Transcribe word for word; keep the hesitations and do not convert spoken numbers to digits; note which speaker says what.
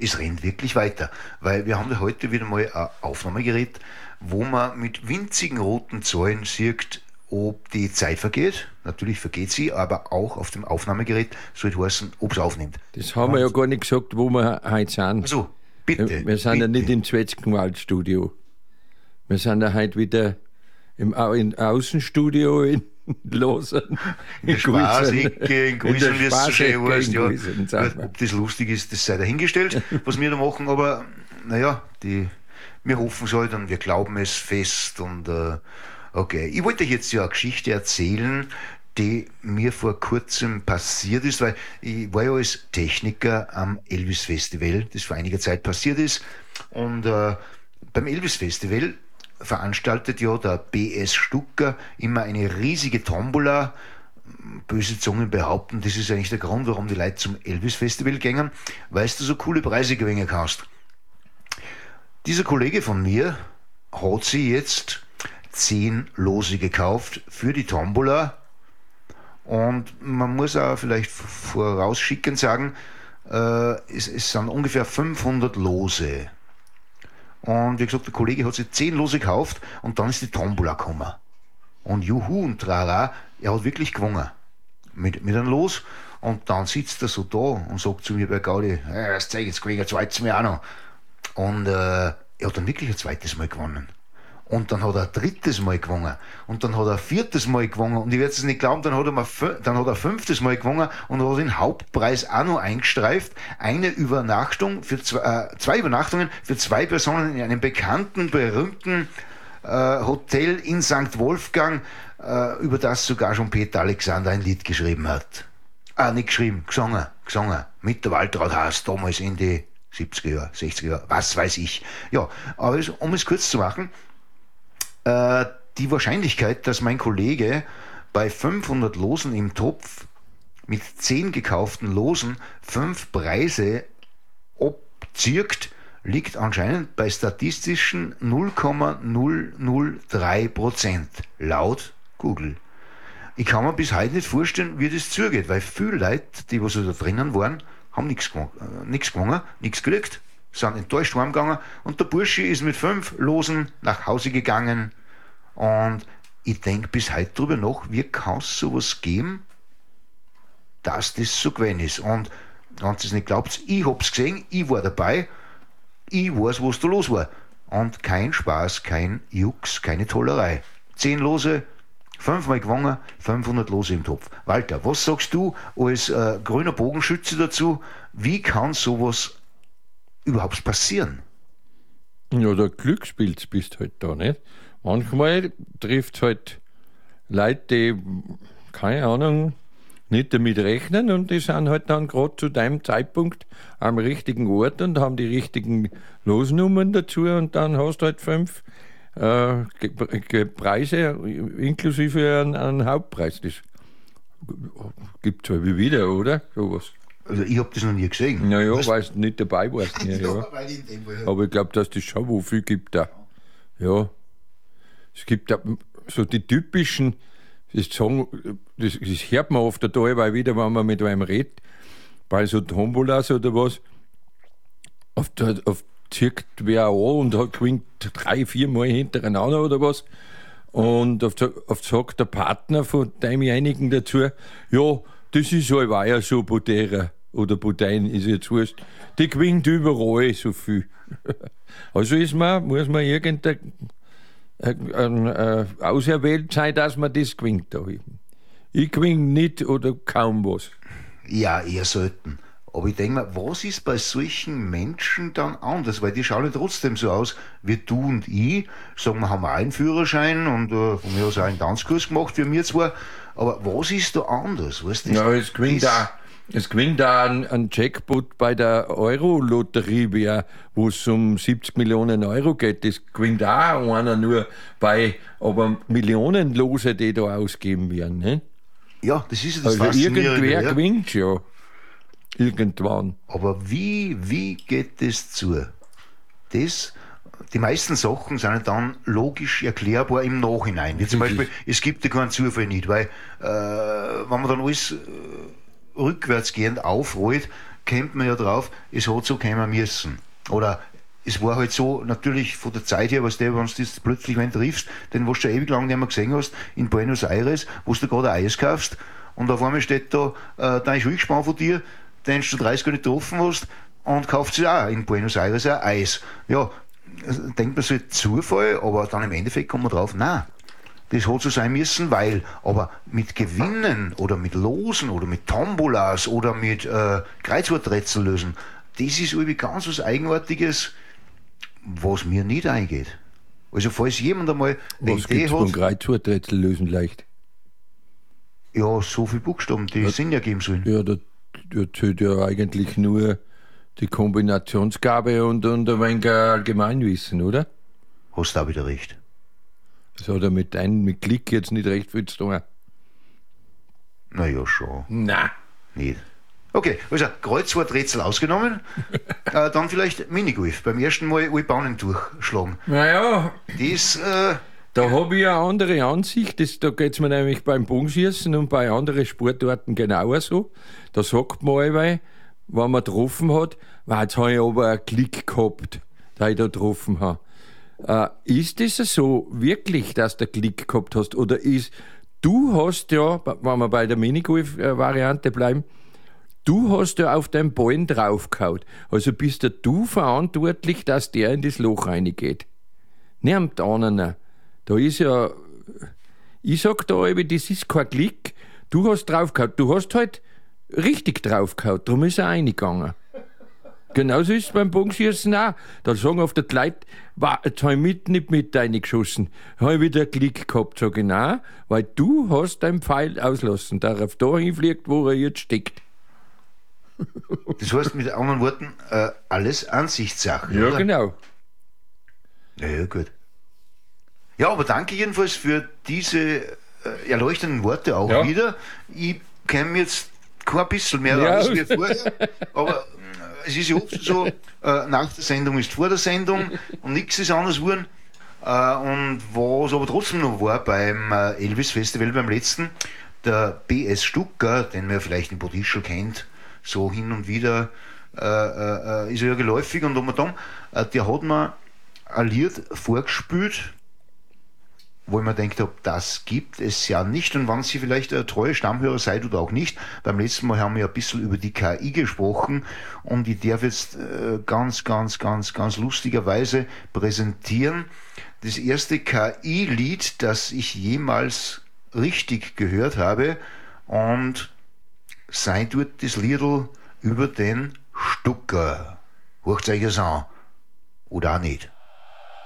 Speaker 1: es rennt wirklich weiter. Weil wir haben ja heute wieder mal ein Aufnahmegerät, wo man mit winzigen roten Zahlen sieht, ob die Zeit vergeht. Natürlich vergeht sie, aber auch auf dem Aufnahmegerät soll heißen, ob es aufnimmt.
Speaker 2: Das haben Und wir ja gar nicht gesagt, wo wir heute sind.
Speaker 1: Also, bitte.
Speaker 2: Wir sind
Speaker 1: bitte.
Speaker 2: ja nicht im Zwetschgenwald-Studio. Wir sind ja heute wieder im Au- im Außenstudio in Losern.
Speaker 1: In der Spaßecke, in Guisen, wie es so schön heißt. Ja.
Speaker 2: Guisen, sagen wir.
Speaker 1: Ob das lustig ist, das sei dahingestellt, was wir da machen, aber naja, die, wir hoffen es halt und wir glauben es fest und äh, okay. Ich wollte euch jetzt ja eine Geschichte erzählen, die mir vor kurzem passiert ist, weil ich war ja als Techniker am Elvis-Festival, das vor einiger Zeit passiert ist. Und äh, beim Elvis-Festival veranstaltet ja der B S Stucker immer eine riesige Tombola. Böse Zungen behaupten, das ist eigentlich der Grund, warum die Leute zum Elvis-Festival gehen, weil du so coole Preise gewinnen kannst. Dieser Kollege von mir hat sich jetzt zehn Lose gekauft für die Tombola und man muss auch vielleicht vorausschickend sagen, äh, es, es sind ungefähr fünfhundert Lose. Und wie gesagt, der Kollege hat sich zehn Lose gekauft und dann ist die Tombola gekommen. Und juhu und trara, er hat wirklich gewonnen mit, mit einem Los und dann sitzt er so da und sagt zu mir bei Gaudi, ja, das zeige ich jetzt gewinne ein zweites Mal auch noch. Und äh, er hat dann wirklich ein zweites Mal gewonnen. Und dann hat er ein drittes Mal gewonnen. Und dann hat er ein viertes Mal gewonnen. Und ich werde es nicht glauben, dann hat, er mal, dann hat er ein fünftes Mal gewonnen und hat den Hauptpreis auch noch eingestreift. Eine Übernachtung, für zwei, äh, zwei Übernachtungen für zwei Personen in einem bekannten, berühmten äh, Hotel in Sankt Wolfgang, äh, über das sogar schon Peter Alexander ein Lied geschrieben hat. Ah, nicht geschrieben, gesungen, gesungen. Mit der Waltraud Haas, damals in die siebziger Jahre, sechziger Jahre, was weiß ich. Ja, aber um es kurz zu machen, die Wahrscheinlichkeit, dass mein Kollege bei fünfhundert Losen im Topf mit zehn gekauften Losen fünf Preise abzirkt, liegt anscheinend bei statistischen null Komma null null drei Prozent laut Google. Ich kann mir bis heute nicht vorstellen, wie das zugeht, weil viele Leute, die was da drinnen waren, haben nichts gewonnen, äh, nichts gewonnen, nichts gekriegt, sind enttäuscht heimgegangen und der Bursche ist mit fünf Losen nach Hause gegangen und ich denke bis heute drüber nach, wie kann es sowas geben, dass das so gewesen ist. Und wenn ihr es nicht glaubt, ich hab's gesehen, ich war dabei, ich weiß, was da los war. Und kein Spaß, kein Jux, keine Tollerei. Zehn Lose, fünfmal gewonnen, fünfhundert Lose im Topf. Walter, was sagst du als äh, grüner Bogenschütze dazu? Wie kann sowas überhaupt passieren?
Speaker 2: Ja, der Glücksspiel bist halt da, nicht? Manchmal trifft es halt Leute, die, keine Ahnung, nicht damit rechnen und die sind halt dann gerade zu deinem Zeitpunkt am richtigen Ort und haben die richtigen Losnummern dazu und dann hast du halt fünf äh, Ge- Ge- Preise inklusive einen, einen Hauptpreis. Das gibt es halt wie wieder, oder? Sowas.
Speaker 1: Also ich habe das noch nie gesehen.
Speaker 2: Naja, weil du nicht dabei warst. Ja, ja.
Speaker 1: weil ich in dem Fall-
Speaker 2: Aber ich glaube, dass das schon wo viel gibt da. Ja. Es gibt da so die typischen, das, sagen, das, das hört man oft da, weil wieder, wenn man mit einem redet, bei so Tombolas oder was, oft, oft zirkt wer an und hat gewinnt drei, vier Mal hintereinander oder was. Und oft, oft sagt der Partner von demjenigen dazu, ja, das ist halt auch ja so Butera oder Butein, ist jetzt wurscht. Die gewinnt überall so viel. Also ist man, muss man irgendein äh, äh, auserwählt sein, dass man das gewinnt. Da. Ich gewinne nicht oder kaum was.
Speaker 1: Ja, eher selten. Aber ich denke mir, was ist bei solchen Menschen dann anders? Weil die schauen ja trotzdem so aus wie du und ich. Sagen wir, haben auch einen Führerschein und äh, von mir aus auch einen Tanzkurs gemacht für mir zwar. Aber was ist da anders? Weißt du,
Speaker 2: ja, es gewinnt da. Es gewinnt da ein, ein Jackpot bei der Euro-Lotterie, wo es um siebzig Millionen Euro geht. Das gewinnt auch einer nur bei, aber Millionenlose, die da ausgeben werden. Ne?
Speaker 1: Ja, das ist ja das
Speaker 2: Also
Speaker 1: Faszinierende,
Speaker 2: irgendwer
Speaker 1: ja.
Speaker 2: gewinnt ja. Irgendwann.
Speaker 1: Aber wie, wie geht das zu? Das, die meisten Sachen sind dann logisch erklärbar im Nachhinein. Wie zum Beispiel, es gibt ja keinen Zufall nicht, weil äh, wenn man dann alles äh, rückwärtsgehend aufrollt, kommt man ja drauf, es hat so kommen müssen. Oder es war halt so, natürlich von der Zeit her, was der, wenn du das plötzlich wenn du triffst, den was du schon ewig lang nicht mehr gesehen hast, in Buenos Aires, wo du gerade Eis kaufst, und auf einmal steht da äh, dein Schulgespann von dir, den du dreißig Jahre nicht getroffen hast, und kauft sich auch in Buenos Aires ein Eis. Ja, denkt man so Zufall, aber dann im Endeffekt kommt man drauf, nein, das hat so sein müssen, weil, aber mit Gewinnen oder mit Losen oder mit Tombolas oder mit äh, Kreuzworträtsel lösen, das ist irgendwie ganz was Eigenartiges, was mir nicht eingeht. Also falls jemand einmal eine
Speaker 2: Was
Speaker 1: Idee
Speaker 2: gibt's
Speaker 1: hat...
Speaker 2: von Kreuzworträtsel lösen leicht?
Speaker 1: Ja, so viele Buchstaben, die es Sinn ergeben sollen.
Speaker 2: Ja, da, da zählt ja eigentlich nur die Kombinationsgabe und, und ein wenig Allgemeinwissen, oder?
Speaker 1: Hast du auch wieder recht.
Speaker 2: Das hat er mit einem mit Klick jetzt nicht recht viel zu tun.
Speaker 1: Naja, schon.
Speaker 2: Nein.
Speaker 1: Nicht. Okay, also Kreuzworträtsel ausgenommen, äh, dann vielleicht Minigolf. Beim ersten Mal alle Bahnen durchschlagen.
Speaker 2: Naja,
Speaker 1: Das, äh,
Speaker 2: da habe ich eine andere Ansicht. Das, da geht es mir nämlich beim Bogenschießen und bei anderen Sportarten genauer so. Da sagt man allweil, wenn man getroffen hat, wow, jetzt habe ich aber einen Klick gehabt, da ich da getroffen habe. Äh, ist das so wirklich, dass du einen Klick gehabt hast? Oder ist, du hast ja, wenn wir bei der Minigolf-Variante bleiben, du hast ja auf den Ballen draufgehauen. Also bist ja du verantwortlich, dass der in das Loch reingeht. Niemand anderen. Da ist ja, ich sag da eben, das ist kein Klick. Du hast draufgehauen. Du hast halt richtig draufgehauen. Darum ist er reingegangen. Genauso ist es beim Bogenschießen auch. Da sagen oft die Leute, wow, jetzt habe ich mit, nicht mit reingeschossen. Habe ich wieder einen Klick gehabt. Sag ich, nein, weil du hast deinen Pfeil auslassen, der auf da hinfliegt, wo er jetzt steckt.
Speaker 1: das heißt mit anderen Worten, äh, alles Ansichtssache.
Speaker 2: Ja,
Speaker 1: oder?
Speaker 2: genau.
Speaker 1: Ja, ja, gut. Ja, aber danke jedenfalls für diese äh, erleuchtenden Worte auch
Speaker 2: Ja.
Speaker 1: wieder. Ich kenne jetzt kein bisschen mehr
Speaker 2: Ja.
Speaker 1: aus wie vorher, aber äh, es ist ja oft so, äh, nach der Sendung ist vor der Sendung und nichts ist anders geworden. Äh, und was aber trotzdem noch war beim äh, Elvis Festival, beim letzten, der B S Stucker, den man ja vielleicht in Bodischl kennt, so hin und wieder, äh, äh, ist er ja geläufig, und um dann, äh, der hat mir ein Lied vorgespielt, wo ich mir denkt habe, das gibt es ja nicht. Und wenn Sie vielleicht ein treuer Stammhörer seid oder auch nicht, beim letzten Mal haben wir ein bisschen über die K I gesprochen, und ich darf jetzt äh, ganz, ganz, ganz, ganz lustigerweise präsentieren das erste K I-Lied, das ich jemals richtig gehört habe, und sei dort das Liedl über den Stucker. Hört euch es an. Oder auch nicht.